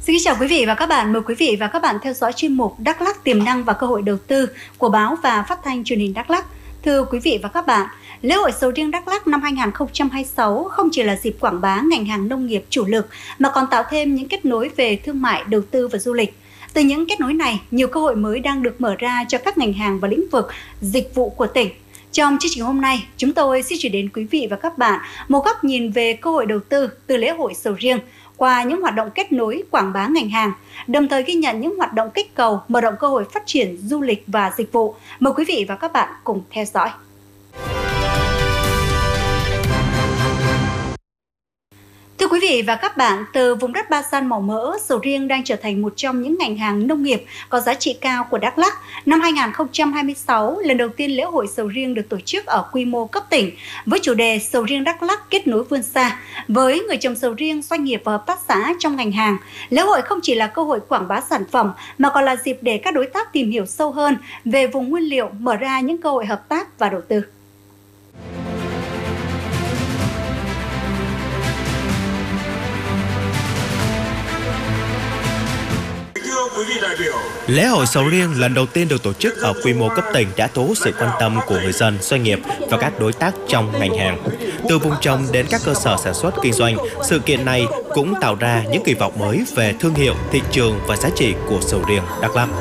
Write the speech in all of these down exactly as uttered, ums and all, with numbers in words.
Xin chào quý vị và các bạn. Mời quý vị và các bạn theo dõi chuyên mục Đắk Lắk tiềm năng và cơ hội đầu tư của báo và phát thanh truyền hình Đắk Lắk. Thưa quý vị và các bạn, lễ hội sầu riêng Đắk Lắk năm hai nghìn không trăm hai mươi sáu không chỉ là dịp quảng bá ngành hàng nông nghiệp chủ lực mà còn tạo thêm những kết nối về thương mại, đầu tư và du lịch. Từ những kết nối này, nhiều cơ hội mới đang được mở ra cho các ngành hàng và lĩnh vực dịch vụ của tỉnh. Trong chương trình hôm nay, chúng tôi xin chuyển đến quý vị và các bạn một góc nhìn về cơ hội đầu tư từ lễ hội sầu riêng qua những hoạt động kết nối quảng bá ngành hàng, đồng thời ghi nhận những hoạt động kích cầu, mở rộng cơ hội phát triển du lịch và dịch vụ. Mời quý vị và các bạn cùng theo dõi. Thưa quý vị và các bạn, từ vùng đất Ba San màu mỡ, sầu riêng đang trở thành một trong những ngành hàng nông nghiệp có giá trị cao của Đắk Lắk. Năm hai nghìn không trăm hai mươi sáu, lần đầu tiên lễ hội sầu riêng được tổ chức ở quy mô cấp tỉnh với chủ đề Sầu riêng Đắk Lắk kết nối vươn xa. Với người trồng sầu riêng, doanh nghiệp và hợp tác xã trong ngành hàng, lễ hội không chỉ là cơ hội quảng bá sản phẩm mà còn là dịp để các đối tác tìm hiểu sâu hơn về vùng nguyên liệu, mở ra những cơ hội hợp tác và đầu tư. Lễ hội sầu riêng lần đầu tiên được tổ chức ở quy mô cấp tỉnh đã thu hút sự quan tâm của người dân, doanh nghiệp và các đối tác trong ngành hàng. Từ vùng trồng đến các cơ sở sản xuất kinh doanh, sự kiện này cũng tạo ra những kỳ vọng mới về thương hiệu, thị trường và giá trị của sầu riêng Đắk Lắk.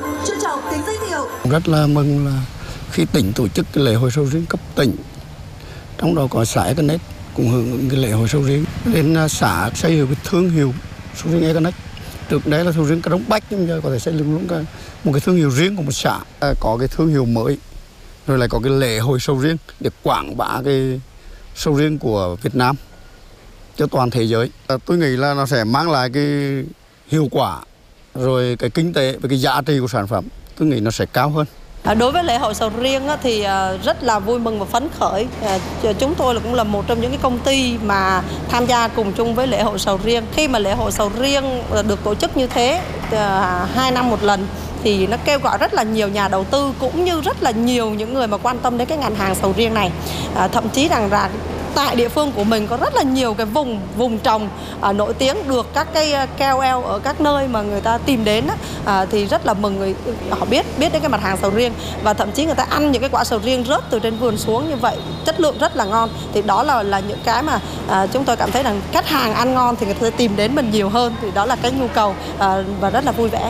Rất là mừng là khi tỉnh tổ chức cái lễ hội sầu riêng cấp tỉnh, trong đó có xã Econet cũng hưởng ứng cái lễ hội sầu riêng. Đến xã xây dựng cái thương hiệu sầu riêng Econet. Trước đấy là sầu riêng Crong Bách, nhưng giờ có thể xây dựng luôn cái, một cái thương hiệu riêng của một xã, có cái thương hiệu mới, rồi lại có cái lễ hội sầu riêng để quảng bá cái sầu riêng của Việt Nam cho toàn thế giới. Tôi nghĩ là nó sẽ mang lại cái hiệu quả, rồi cái kinh tế và cái giá trị của sản phẩm, tôi nghĩ nó sẽ cao hơn. Đối với lễ hội sầu riêng thì rất là vui mừng và phấn khởi. Chúng tôi cũng là một trong những cái công ty mà tham gia cùng chung với lễ hội sầu riêng. Khi mà lễ hội sầu riêng được tổ chức như thế, hai năm một lần, thì nó kêu gọi rất là nhiều nhà đầu tư cũng như rất là nhiều những người mà quan tâm đến cái ngành hàng sầu riêng này. Thậm chí rằng là tại địa phương của mình có rất là nhiều cái vùng vùng trồng à, nổi tiếng được các cái K O L ở các nơi mà người ta tìm đến á, à, thì rất là mừng người họ biết biết đến cái mặt hàng sầu riêng, và thậm chí người ta ăn những cái quả sầu riêng rớt từ trên vườn xuống như vậy, chất lượng rất là ngon. Thì đó là là những cái mà à, chúng tôi cảm thấy rằng khách hàng ăn ngon thì người ta sẽ tìm đến mình nhiều hơn, thì đó là cái nhu cầu à, và rất là vui vẻ.